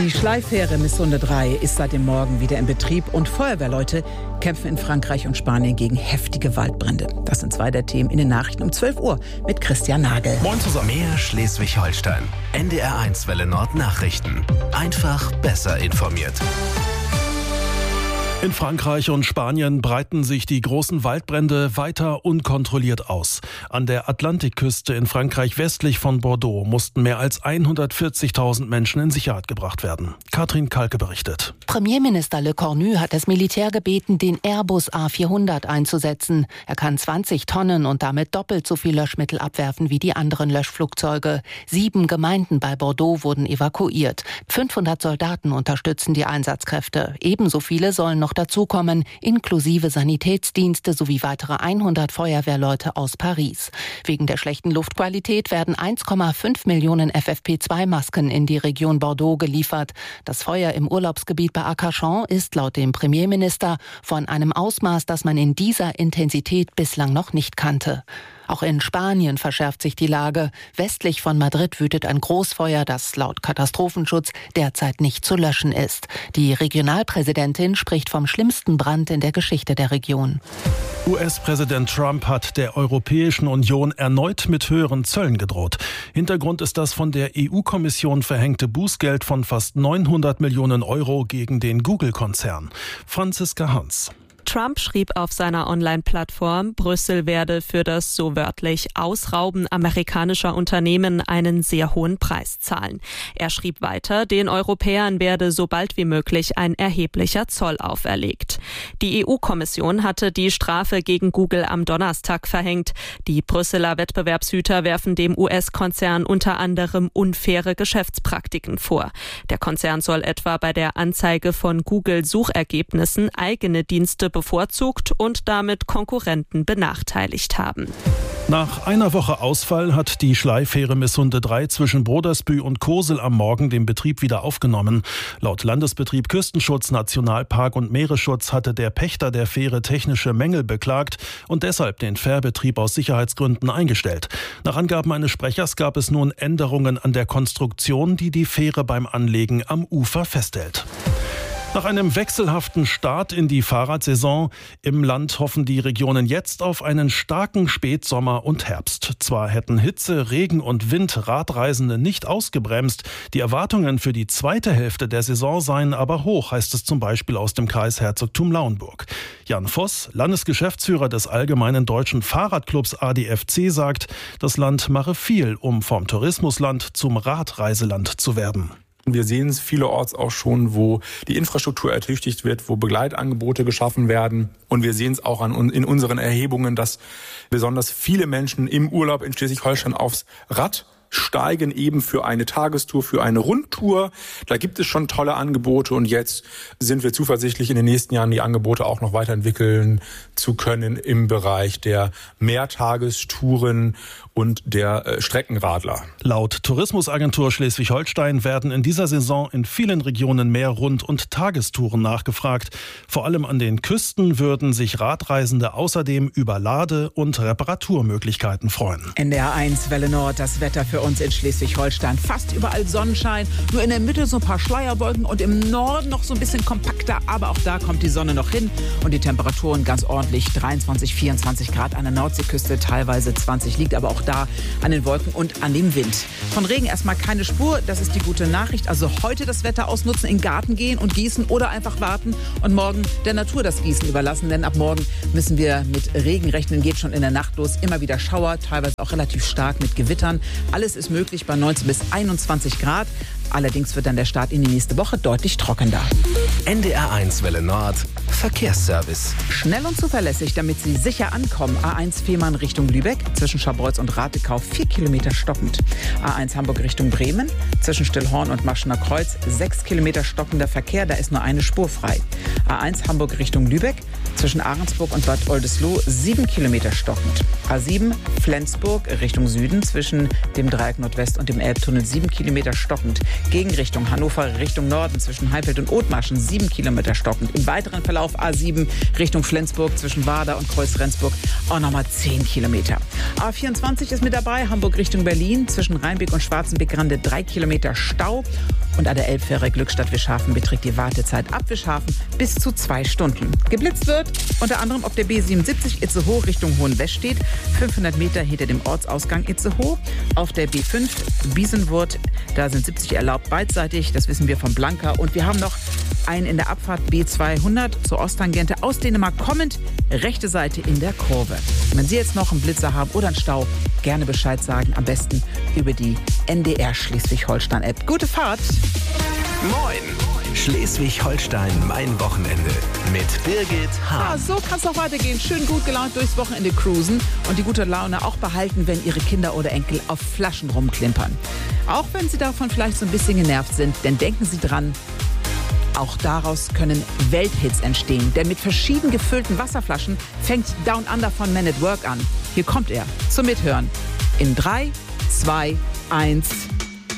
Die Schleifähre Misssunde 3 ist seit dem Morgen wieder in Betrieb und Feuerwehrleute kämpfen in Frankreich und Spanien gegen heftige Waldbrände. Das sind zwei der Themen in den Nachrichten um 12 Uhr mit Christian Nagel. Moin zusammen. Mehr Schleswig-Holstein. NDR1 Welle Nord Nachrichten. Einfach besser informiert. In Frankreich und Spanien breiten sich die großen Waldbrände weiter unkontrolliert aus. An der Atlantikküste in Frankreich westlich von Bordeaux mussten mehr als 140.000 Menschen in Sicherheit gebracht werden. Katrin Kalke berichtet. Premierminister Le Cornu hat das Militär gebeten, den Airbus A400 einzusetzen. Er kann 20 Tonnen und damit doppelt so viel Löschmittel abwerfen wie die anderen Löschflugzeuge. 7 Gemeinden bei Bordeaux wurden evakuiert. 500 Soldaten unterstützen die Einsatzkräfte. Ebenso viele sollen noch dazukommen, inklusive Sanitätsdienste sowie weitere 100 Feuerwehrleute aus Paris. Wegen der schlechten Luftqualität werden 1,5 Millionen FFP2-Masken in die Region Bordeaux geliefert. Das Feuer im Urlaubsgebiet bei Arcachon ist laut dem Premierminister von einem Ausmaß, das man in dieser Intensität bislang noch nicht kannte. Auch in Spanien verschärft sich die Lage. Westlich von Madrid wütet ein Großfeuer, das laut Katastrophenschutz derzeit nicht zu löschen ist. Die Regionalpräsidentin spricht vom schlimmsten Brand in der Geschichte der Region. US-Präsident Trump hat der Europäischen Union erneut mit höheren Zöllen gedroht. Hintergrund ist das von der EU-Kommission verhängte Bußgeld von fast 900 Millionen Euro gegen den Google-Konzern. Franziska Hans. Trump schrieb auf seiner Online-Plattform, Brüssel werde für das so wörtlich Ausrauben amerikanischer Unternehmen einen sehr hohen Preis zahlen. Er schrieb weiter, den Europäern werde so bald wie möglich ein erheblicher Zoll auferlegt. Die EU-Kommission hatte die Strafe gegen Google am Donnerstag verhängt. Die Brüsseler Wettbewerbshüter werfen dem US-Konzern unter anderem unfaire Geschäftspraktiken vor. Der Konzern soll etwa bei der Anzeige von Google-Suchergebnissen eigene Dienste bevorzugt und damit Konkurrenten benachteiligt haben. Nach einer Woche Ausfall hat die Schleifähre Misssunde 3 zwischen Brodersbü und Kosel am Morgen den Betrieb wieder aufgenommen. Laut Landesbetrieb Küstenschutz, Nationalpark und Meeresschutz hatte der Pächter der Fähre technische Mängel beklagt und deshalb den Fährbetrieb aus Sicherheitsgründen eingestellt. Nach Angaben eines Sprechers gab es nun Änderungen an der Konstruktion, die die Fähre beim Anlegen am Ufer festhält. Nach einem wechselhaften Start in die Fahrradsaison im Land hoffen die Regionen jetzt auf einen starken Spätsommer und Herbst. Zwar hätten Hitze, Regen und Wind Radreisende nicht ausgebremst, die Erwartungen für die zweite Hälfte der Saison seien aber hoch, heißt es zum Beispiel aus dem Kreis Herzogtum Lauenburg. Jan Voss, Landesgeschäftsführer des Allgemeinen Deutschen Fahrradclubs ADFC, sagt, das Land mache viel, um vom Tourismusland zum Radreiseland zu werden. Wir sehen es vielerorts auch schon, wo die Infrastruktur ertüchtigt wird, wo Begleitangebote geschaffen werden. Und wir sehen es auch in unseren Erhebungen, dass besonders viele Menschen im Urlaub in Schleswig-Holstein aufs Rad steigen, eben für eine Tagestour, für eine Rundtour. Da gibt es schon tolle Angebote und jetzt sind wir zuversichtlich, in den nächsten Jahren die Angebote auch noch weiterentwickeln zu können im Bereich der Mehrtagestouren und der Streckenradler. Laut Tourismusagentur Schleswig-Holstein werden in dieser Saison in vielen Regionen mehr Rund- und Tagestouren nachgefragt. Vor allem an den Küsten würden sich Radreisende außerdem über Lade- und Reparaturmöglichkeiten freuen. NDR1 Welle Nord, das Wetter für uns in Schleswig-Holstein. Fast überall Sonnenschein, nur in der Mitte so ein paar Schleierwolken und im Norden noch so ein bisschen kompakter, aber auch da kommt die Sonne noch hin und die Temperaturen ganz ordentlich 23, 24 Grad an der Nordseeküste, teilweise 20, liegt aber auch da an den Wolken und an dem Wind. Von Regen erstmal keine Spur, das ist die gute Nachricht. Also heute das Wetter ausnutzen, in den Garten gehen und gießen oder einfach warten und morgen der Natur das Gießen überlassen, denn ab morgen müssen wir mit Regen rechnen, geht schon in der Nacht los, immer wieder Schauer, teilweise auch relativ stark mit Gewittern. Alles ist möglich bei 19 bis 21 Grad. Allerdings wird dann der Start in die nächste Woche deutlich trockener. NDR1 Welle Nord Verkehrsservice. Schnell und zuverlässig, damit Sie sicher ankommen. A1 Fehmarn Richtung Lübeck, zwischen Scharbeutz und Ratekau 4 Kilometer stockend. A1 Hamburg Richtung Bremen, zwischen Stillhorn und Maschener Kreuz 6 Kilometer stockender Verkehr, da ist nur eine Spur frei. A1 Hamburg Richtung Lübeck, zwischen Ahrensburg und Bad Oldesloe 7 Kilometer stockend. A7 Flensburg Richtung Süden, zwischen dem Dreieck Nordwest und dem Elbtunnel 7 Kilometer stockend. Gegenrichtung Hannover Richtung Norden, zwischen Heimfeld und Othmarschen 7 Kilometer stockend. Im weiteren Verlauf A7 Richtung Flensburg, zwischen Warda und Kreuz-Rendsburg auch nochmal 10 Kilometer. A24 ist mit dabei, Hamburg Richtung Berlin, zwischen Rheinbeck und Schwarzenbeck-Rande 3 Kilometer Stau. Und an der Elbfähre Glückstadt-Wischhafen beträgt die Wartezeit ab Wischhafen bis zu 2 Stunden. Geblitzt wird unter anderem auf der B77 Itzehoe Richtung Hohenwestedt, 500 Meter hinter dem Ortsausgang Itzehoe. Auf der B5 Biesenwurth, da sind 70 erlaubt beidseitig, das wissen wir von Blanka. Und wir haben noch einen in der Abfahrt B200 zur Osttangente aus Dänemark kommend, rechte Seite in der Kurve. Wenn Sie jetzt noch einen Blitzer haben oder einen Stau, gerne Bescheid sagen, am besten über die NDR Schleswig-Holstein-App. Gute Fahrt! Moin! Schleswig-Holstein, mein Wochenende mit Birgit Ja, Hahn. so kann es auch weitergehen. Schön gut gelaunt durchs Wochenende cruisen und die gute Laune auch behalten, wenn Ihre Kinder oder Enkel auf Flaschen rumklimpern. Auch wenn Sie davon vielleicht so ein bisschen genervt sind, denn denken Sie dran, auch daraus können Welthits entstehen. Denn mit verschieden gefüllten Wasserflaschen fängt Down Under von Man at Work an. Hier kommt er zum Mithören. In 3, 2, 1...